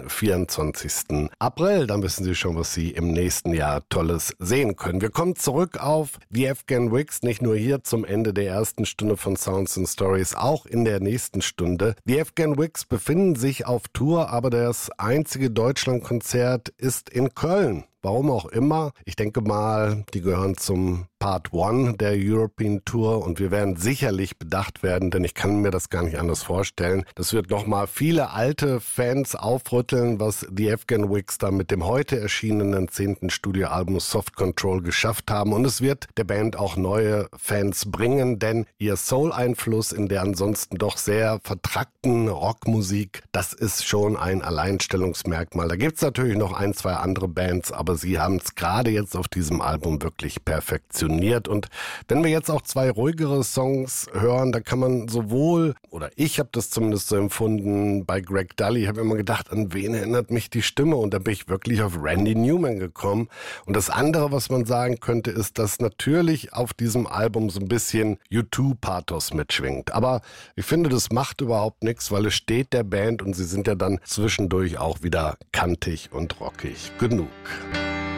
den 24. April. Da wissen Sie schon, was Sie im nächsten Jahr Tolles sehen können. Wir kommen zurück auf The Afghan Wigs, nicht nur hier zum Ende der ersten Stunde von Sounds and Stories, auch in der nächsten Stunde. The Afghan Wigs befinden sich auf Tour, aber das einzige Deutschlandkonzert ist in Köln. Warum auch immer. Ich denke mal, die gehören zum Part 1 der European Tour und wir werden sicherlich bedacht werden, denn ich kann mir das gar nicht anders vorstellen. Das wird nochmal viele alte Fans aufrütteln, was die Afghan Wigs da mit dem heute erschienenen 10. Studioalbum Soft Control geschafft haben. Und es wird der Band auch neue Fans bringen, denn ihr Soul-Einfluss in der ansonsten doch sehr vertrackten Rockmusik, das ist schon ein Alleinstellungsmerkmal. Da gibt's natürlich noch ein, zwei andere Bands, aber sie haben es gerade jetzt auf diesem Album wirklich perfektioniert. Und wenn wir jetzt auch zwei ruhigere Songs hören, da kann man sowohl, oder ich habe das zumindest so empfunden, bei Greg Dully, habe immer gedacht, an wen erinnert mich die Stimme? Und da bin ich wirklich auf Randy Newman gekommen. Und das andere, was man sagen könnte, ist, dass natürlich auf diesem Album so ein bisschen U2-Pathos mitschwingt. Aber ich finde, das macht überhaupt nichts, weil es steht der Band und sie sind ja dann zwischendurch auch wieder kantig und rockig genug.